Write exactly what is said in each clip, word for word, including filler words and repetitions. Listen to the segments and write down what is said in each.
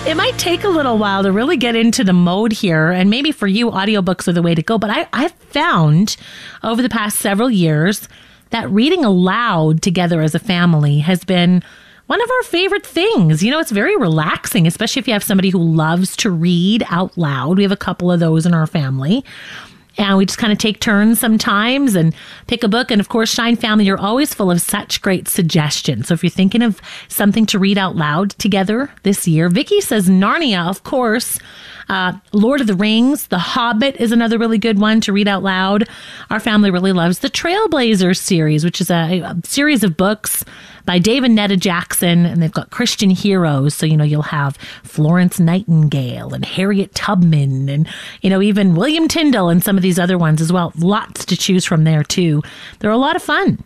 it might take a little while to really get into the mode here, and maybe for you, audiobooks are the way to go. But I, I've found over the past several years that reading aloud together as a family has been one of our favorite things. You know, it's very relaxing, especially if you have somebody who loves to read out loud. We have a couple of those in our family. And we just kind of take turns sometimes and pick a book. And of course, Shine Family, you're always full of such great suggestions. So if you're thinking of something to read out loud together this year, Vicky says Narnia, of course. Uh, Lord of the Rings, The Hobbit is another really good one to read out loud. Our family really loves the Trailblazers series, which is a, a series of books by Dave and Netta Jackson, and they've got Christian heroes. So, you know, you'll have Florence Nightingale and Harriet Tubman and, you know, even William Tyndall and some of these other ones as well. Lots to choose from there, too. They're a lot of fun.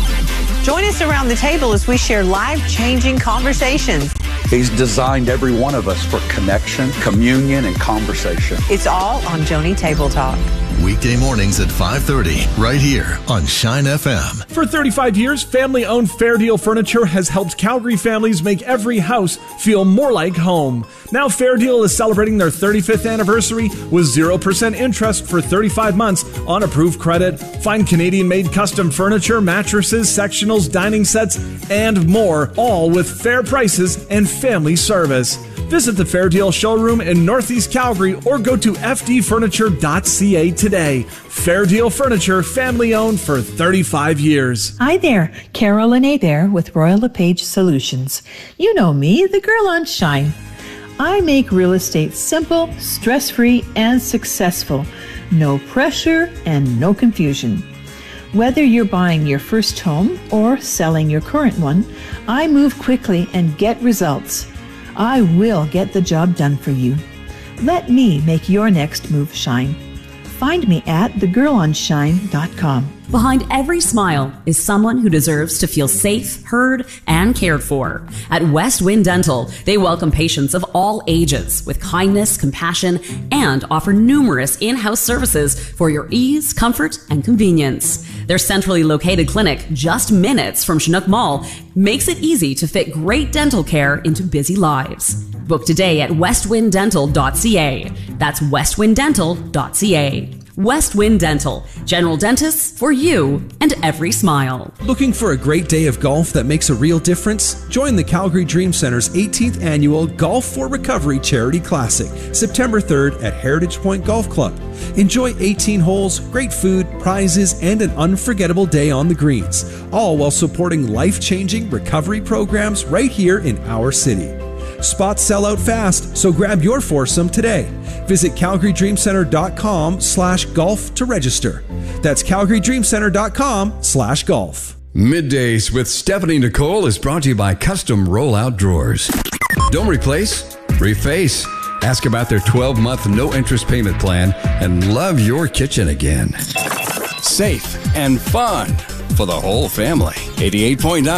Join us around the table as we share life-changing conversations. He's designed every one of us for connection, communion, and conversation. It's all on Joni Table Talk. Weekday mornings at five thirty, right here on Shine F M. For thirty-five years, family-owned Fair Deal Furniture has helped Calgary families make every house feel more like home. Now Fair Deal is celebrating their thirty-fifth anniversary with zero percent interest for thirty-five months on approved credit. Find Canadian-made custom furniture, mattresses, sectionals, dining sets, and more, all with fair prices and family service. Visit the Fair Deal showroom in Northeast Calgary or go to f d furniture dot c a today. Fair Deal Furniture, family owned for thirty-five years. Hi there, Carolyn A. there with Royal LePage Solutions. You know me, the girl on Shine. I make real estate simple, stress-free, and successful. No pressure and no confusion. Whether you're buying your first home or selling your current one, I move quickly and get results. I will get the job done for you. Let me make your next move shine. Find me at the girl on shine dot com. Behind every smile is someone who deserves to feel safe, heard, and cared for. At West Wind Dental, they welcome patients of all ages with kindness, compassion, and offer numerous in-house services for your ease, comfort, and convenience. Their centrally located clinic, just minutes from Chinook Mall, makes it easy to fit great dental care into busy lives. Book today at west wind dental dot c a. That's west wind dental dot c a. West Wind Dental, general dentists for you and every smile. Looking for a great day of golf that makes a real difference? Join the Calgary Dream Center's eighteenth annual Golf for Recovery Charity Classic, September third at Heritage Point Golf Club. Enjoy eighteen holes, great food, prizes, and an unforgettable day on the greens, all while supporting life-changing recovery programs right here in our city. Spots sell out fast, so grab your foursome today. Visit calgary dream center dot com slash golf to register. That's calgary dream center dot com slash golf. Middays with Stephanie Nicole is brought to you by Custom Rollout Drawers. Don't replace, reface. Ask about their twelve-month no-interest payment plan and love your kitchen again. Safe and fun for the whole family. eighty-eight point nine